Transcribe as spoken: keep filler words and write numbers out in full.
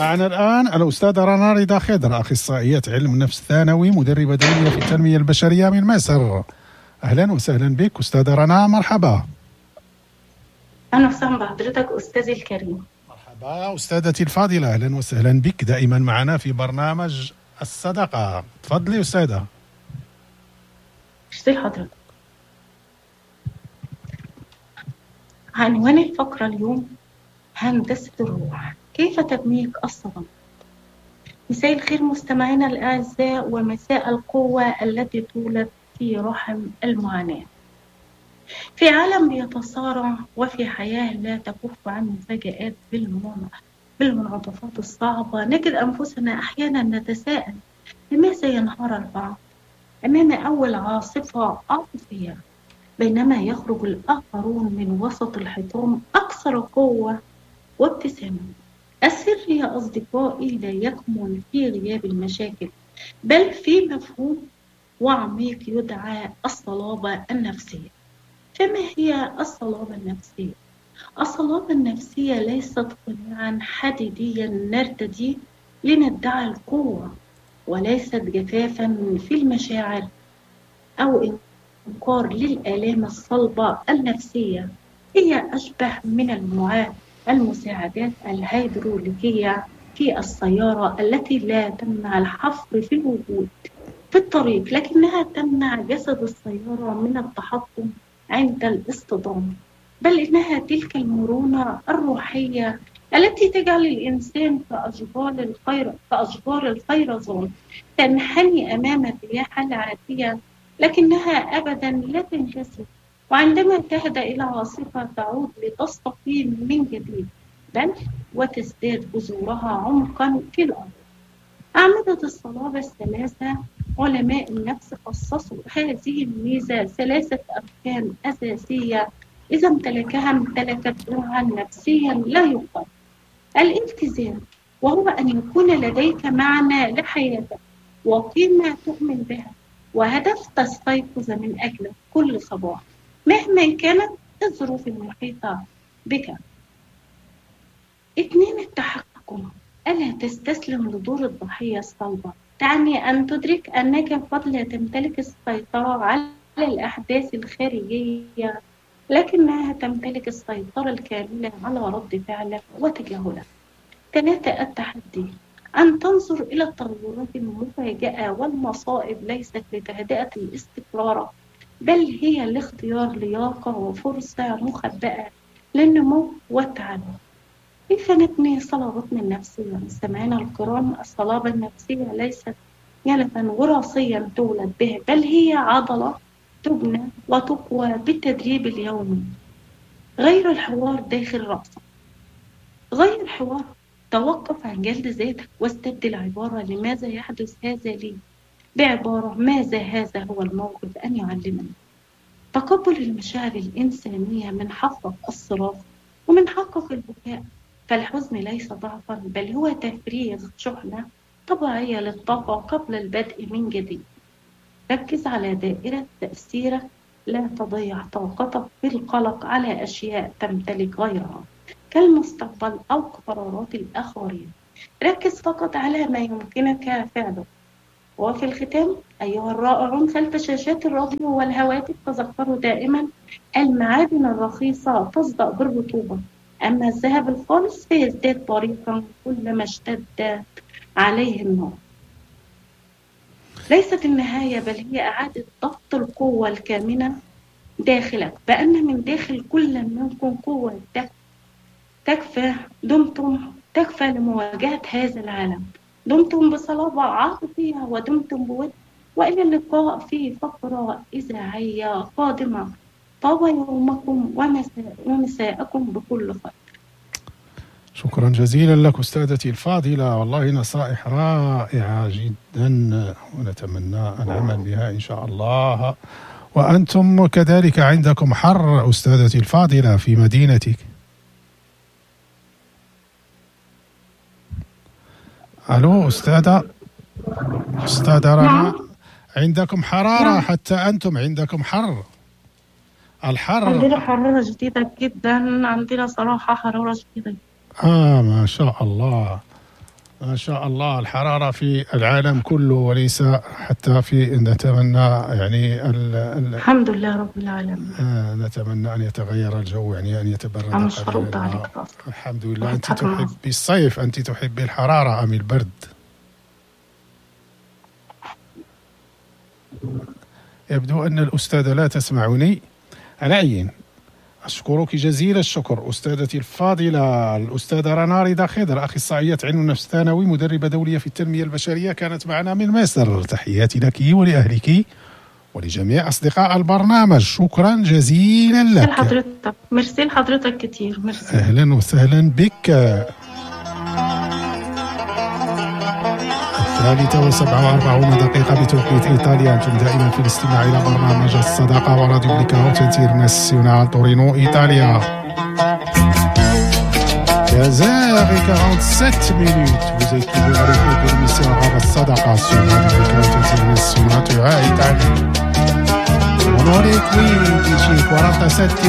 معنا الآن الأستاذة رنا رضا خضر، أخصائية علم نفس ثانوي، مدربة دولية في التنمية البشرية من مصر. أهلا وسهلا بك أستاذة رنا، مرحبا. أهلا وسهلا بحضرتك أستاذي الكريم. مرحبا أستاذتي الفاضلة، أهلا وسهلا بك دائما معنا في برنامج الصدقة. تفضلي أستاذة. اشتري حضرتك. عنوان الفقرة اليوم هندسة الروح، كيف تبنيك الصدمة. مساء الخير مستمعينا الأعزاء، ومساء القوة التي تولد في رحم المعاناة. في عالم بيتصارع وفي حياة لا تكف عن مفاجآت بالمنعطفات الصعبة، نجد أنفسنا أحيانا نتساءل لماذا ينهار البعض أمام أول عاصفة عاطفية، بينما يخرج الآخرون من وسط الحطام أكثر قوة وابتسامة. السر يا أصدقائي لا يكمن في غياب المشاكل، بل في مفهوم وعميق يدعى الصلابة النفسية. فما هي الصلابة النفسية؟ الصلابة النفسية ليست قناعا حديديا نرتديه لندعي القوة، وليست جفافا في المشاعر أو إنكار للآلام الصلبة النفسية. هي أشبه من المعاد المساعدات الهيدروليكية في السيارة التي لا تمنع الحفر في الوجود في الطريق، لكنها تمنع جسد السيارة من التحطم عند الاصطدام. بل إنها تلك المرونة الروحية التي تجعل الإنسان كأشجار الخير كأشجار الخيرزون تنحني أمام الرياح العاتية، لكنها أبدا لا تنكسر، وعندما تهدأ إلى عاصفة تعود لتستقيم من جديد، بل وتزداد جذورها عمقا في الأرض. أعمدة الصلابة الثلاثة علماء النفس خصصوا هذه الميزة ثلاثة أركان أساسية، إذا امتلكها امتلكت نوعا نفسيا لا يقال. الالتزام، وهو أن يكون لديك معنى لحياتك وقيمة تؤمن بها وهدف تستيقظ من أجله كل صباح مهما كانت الظروف المحيطة بك. اثنين، التحكم، ألا تستسلم لدور الضحية الصلبة، تعني أن تدرك أنك قد لا تمتلك السيطرة على الأحداث الخارجية، لكنها تمتلك السيطرة الكاملة على رد فعلك وتجاهلك. ثلاثة، التحدي، أن تنظر إلى التغيرات المفاجئة والمصائب ليست لتهدئة الاستقرار، بل هي لاختيار لياقة وفرصة مخبئة للنمو والتعلم. كيف نبني صلابتنا النفسية؟ مستمعينا الكرام، الصلابة النفسية ليست يلفا وراثيا تولد به، بل هي عضلة تبنى وتقوى بالتدريب اليومي. غير الحوار داخل رأسك، غير الحوار، توقف عن جلد ذاتك واستبدل عبارة لماذا يحدث هذا لي بعبارة ماذا هذا هو الموقف أن يعلمني. تقبل المشاعر الإنسانية، من حقك الصراخ ومن حقك البكاء، فالحزن ليس ضعفا بل هو تفريغ شحنة طبيعية للطاقة قبل البدء من جديد. ركز على دائرة تأثيرك، لا تضيع طاقتك في القلق على أشياء تمتلك غيرها كالمستقبل أو قرارات الآخرين. ركز فقط على ما يمكنك فعله. وفي الختام أيها الرائعون خلف شاشات الراديو والهواتف، تذكروا دائما المعادن الرخيصة تصدأ بالرطوبة، أما الذهب الخالص فيزداد بريقا كلما اشتد عليه النار. ليست النهاية بل هي إعادة ضبط القوة الكامنة داخلك، بأن من داخل كل منكم قوة تكفى دمتم تكفى لمواجهة هذا العالم. دمتم بصلابة عاطفية ودمتم بود، وإلى اللقاء في فقرة إذاعية قادمة. طاب يومكم ومساءكم بكل خير. شكرا جزيلا لك أستاذتي الفاضلة، والله نصائح رائعة جدا ونتمنى العمل بها إن شاء الله. وأنتم كذلك عندكم حر أستاذتي الفاضلة في مدينتك. ألو أستاذة أستاذة رنا، عندكم حرارة؟ حتى أنتم عندكم حر؟ الحر عندنا حرارة جديدة جدا، عندنا صراحة حرارة جديدة. آه ما شاء الله. ما شاء الله الحرارة في العالم كله وليس حتى في نتمنى يعني ال ال الحمد لله رب العالمين. آه نتمنى أن يتغير الجو، يعني أن يتبرد مش هرد عليك. الحمد لله. أنت تحبي الصيف، أنت تحبي الحرارة أم البرد؟ يبدو أن الأستاذة لا تسمعني. على أي، أشكرك جزيل الشكر أستاذتي الفاضلة الأستاذة رنا رضا خضر، أخصائية علم النفس ثانوي، مدربة دولية في التنمية البشرية، كانت معنا من مصر. تحياتي لك ولأهلك ولجميع أصدقاء البرنامج. شكرا جزيلا لك. حضرتك ميرسي لحضرتك كتير. ميرسي. أهلا وسهلا بك. الثالثة وسبعة وأربعون دقيقة بتوقيت إيطاليا. أنتم دائما في الاستماع إلى برنامج الصداقة وراديو بليكاوت انترناسيونال تورينو إيطاليا. quinze heures quarante-sept minutes. Vous êtes toujours à l'écoute de l'émission Arabe الصداقة sur Radio Blackout International Italia. On est qui dice quarantasette